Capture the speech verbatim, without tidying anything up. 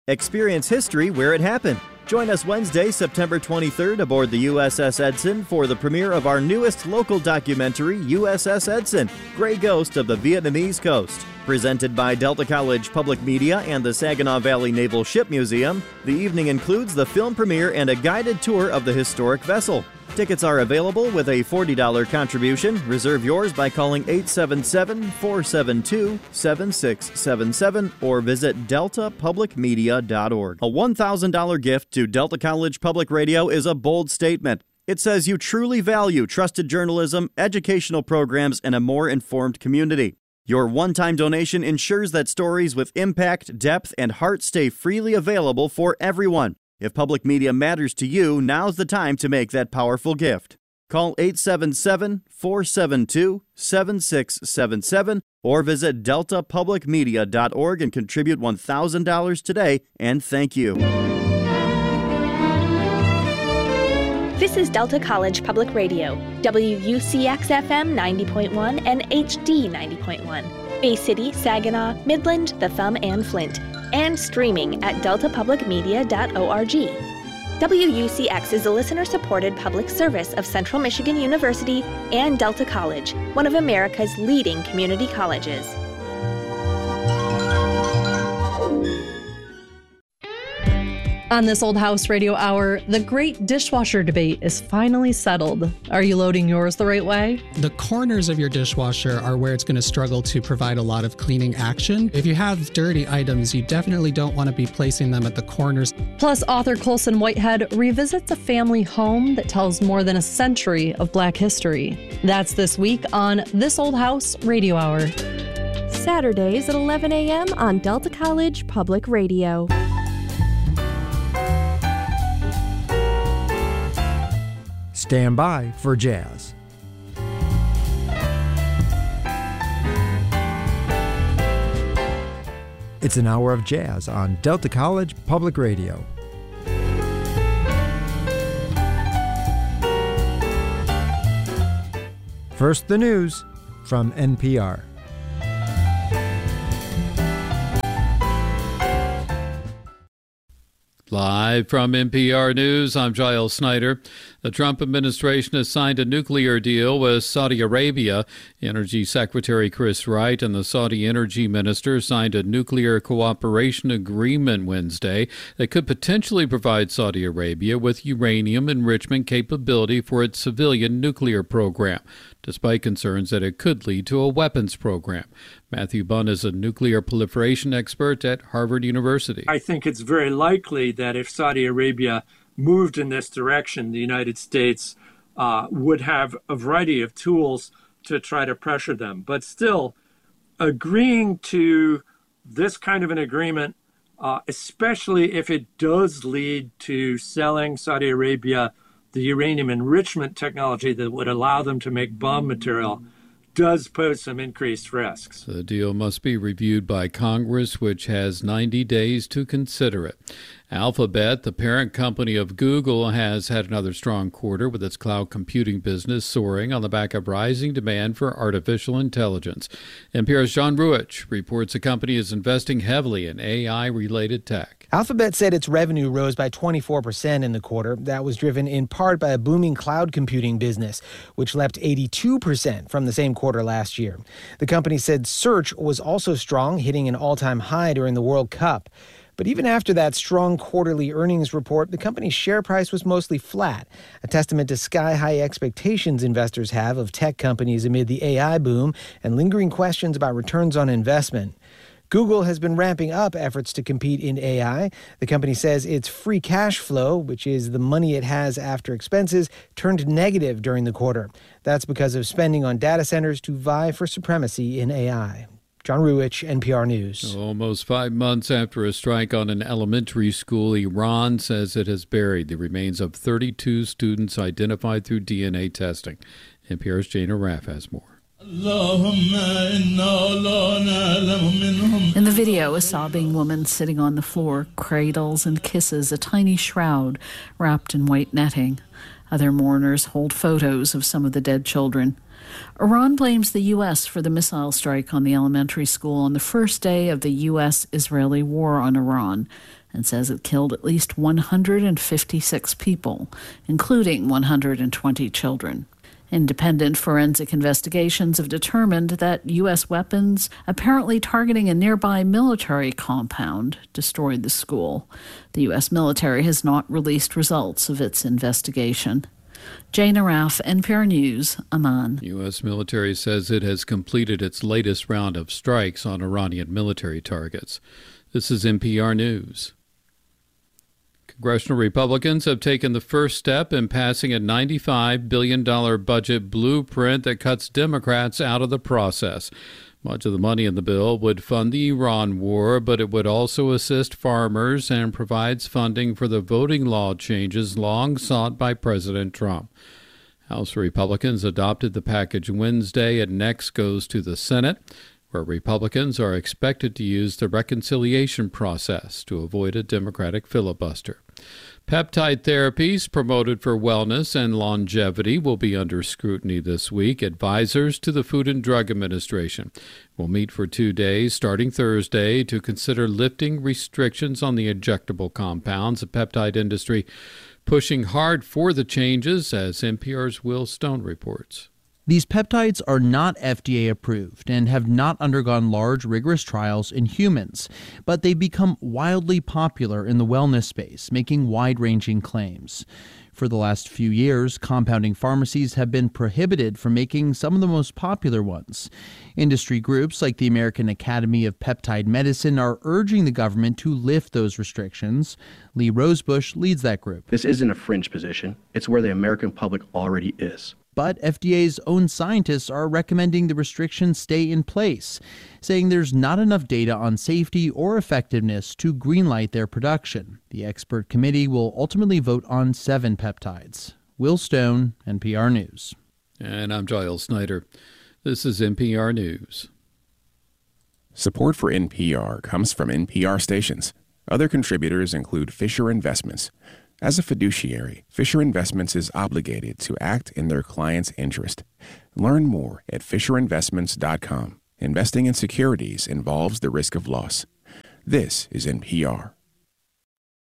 Experience history where it happened. Join us Wednesday, September twenty-third aboard the U S S Edson for the premiere of our newest local documentary, U S S Edson, Gray Ghost of the Vietnamese Coast. Presented by Delta College Public Media and the Saginaw Valley Naval Ship Museum, the evening includes the film premiere and a guided tour of the historic vessel. Tickets are available with a forty dollars contribution. Reserve yours by calling eight seven seven, four seven two, seven six seven seven or visit delta public media dot org. A one thousand dollars gift to Delta College Public Radio is a bold statement. It says you truly value trusted journalism, educational programs, and a more informed community. Your one-time donation ensures that stories with impact, depth, and heart stay freely available for everyone. If public media matters to you, now's the time to make that powerful gift. Call eight seven seven, four seven two, seven six seven seven or visit delta public media dot org and contribute one thousand dollars today, and thank you. This is Delta College Public Radio, W U C X F M ninety point one and H D ninety point one, Bay City, Saginaw, Midland, The Thumb, and Flint, and streaming at delta public media dot org. W U C X is a listener-supported public service of Central Michigan University and Delta College, one of America's leading community colleges. On this Old House Radio Hour, the great dishwasher debate is finally settled. Are you loading yours the right way? The corners of your dishwasher are where it's going to struggle to provide a lot of cleaning action. If you have dirty items, you definitely don't want to be placing them at the corners. Plus, author Colson Whitehead revisits a family home that tells more than a century of Black history. That's this week on This Old House Radio Hour. Saturdays at eleven a.m. on Delta College Public Radio. Stand by for jazz. It's an hour of jazz on Delta College Public Radio. First, the news from N P R. Live from N P R News, I'm Giles Snyder. The Trump administration has signed a nuclear deal with Saudi Arabia. Energy Secretary Chris Wright and the Saudi Energy Minister signed a nuclear cooperation agreement Wednesday that could potentially provide Saudi Arabia with uranium enrichment capability for its civilian nuclear program, despite concerns that it could lead to a weapons program. Matthew Bunn is a nuclear proliferation expert at Harvard University. I think it's very likely that if Saudi Arabia moved in this direction, the United States uh, would have a variety of tools to try to pressure them. But still, agreeing to this kind of an agreement, uh, especially if it does lead to selling Saudi Arabia the uranium enrichment technology that would allow them to make bomb material, does pose some increased risks. The deal must be reviewed by Congress, which has ninety days to consider it. Alphabet, the parent company of Google, has had another strong quarter with its cloud computing business soaring on the back of rising demand for artificial intelligence. N P R's John Ruich reports the company is investing heavily in A I-related tech. Alphabet said its revenue rose by twenty-four percent in the quarter. That was driven in part by a booming cloud computing business, which leapt eighty-two percent from the same quarter last year. The company said search was also strong, hitting an all-time high during the World Cup. But even after that strong quarterly earnings report, the company's share price was mostly flat, a testament to sky-high expectations investors have of tech companies amid the A I boom and lingering questions about returns on investment. Google has been ramping up efforts to compete in A I. The company says its free cash flow, which is the money it has after expenses, turned negative during the quarter. That's because of spending on data centers to vie for supremacy in A I. John Ruich, N P R News. Almost five months after a strike on an elementary school, Iran says it has buried the remains of thirty-two students identified through D N A testing. N P R's Jana Raff has more. In the video, a sobbing woman sitting on the floor cradles and kisses a tiny shroud wrapped in white netting. Other mourners hold photos of some of the dead children. Iran blames the U S for the missile strike on the elementary school on the first day of the U S-Israeli war on Iran, and says it killed at least one hundred fifty-six people, including one hundred twenty children. Independent forensic investigations have determined that U S weapons, apparently targeting a nearby military compound, destroyed the school. The U S military has not released results of its investigation. Jane Araf, N P R News, Amman. U S military says it has completed its latest round of strikes on Iranian military targets. This is N P R News. Congressional Republicans have taken the first step in passing a ninety-five billion dollars budget blueprint that cuts Democrats out of the process. Much of the money in the bill would fund the Iran war, but it would also assist farmers and provides funding for the voting law changes long sought by President Trump. House Republicans adopted the package Wednesday. It next goes to the Senate, where Republicans are expected to use the reconciliation process to avoid a Democratic filibuster. Peptide therapies promoted for wellness and longevity will be under scrutiny this week. Advisors to the Food and Drug Administration will meet for two days starting Thursday to consider lifting restrictions on the injectable compounds. The peptide industry pushing hard for the changes, as N P R's Will Stone reports. These peptides are not F D A approved and have not undergone large, rigorous trials in humans, but they've become wildly popular in the wellness space, making wide-ranging claims. For the last few years, compounding pharmacies have been prohibited from making some of the most popular ones. Industry groups like the American Academy of Peptide Medicine are urging the government to lift those restrictions. Lee Rosebush leads that group. This isn't a fringe position. It's where the American public already is. But F D A's own scientists are recommending the restrictions stay in place, saying there's not enough data on safety or effectiveness to greenlight their production. The expert committee will ultimately vote on seven peptides. Will Stone, N P R News. And I'm Giles Snyder. This is N P R News. Support for N P R comes from N P R stations. Other contributors include Fisher Investments. As a fiduciary, Fisher Investments is obligated to act in their client's interest. Learn more at fisher investments dot com. Investing in securities involves the risk of loss. This is N P R.